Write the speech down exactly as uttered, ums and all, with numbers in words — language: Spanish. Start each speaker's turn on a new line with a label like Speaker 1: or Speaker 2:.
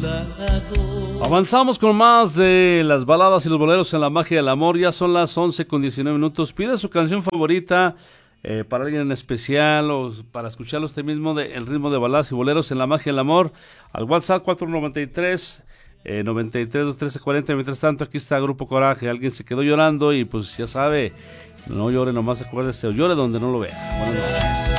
Speaker 1: lado.
Speaker 2: Avanzamos con más de las baladas y los boleros en la magia del amor. Ya son las once con diecinueve minutos. Pide su canción favorita eh, para alguien en especial o para escucharlo usted mismo de El ritmo de baladas y boleros en la magia del amor al WhatsApp cuatro noventa y tres Eh, noventa y tres, trece, cuarenta. Mientras tanto, aquí está Grupo Coraje. Alguien se quedó llorando y pues ya sabe, no llore nomás, acuérdese, o llore donde no lo vea. Buenas noches.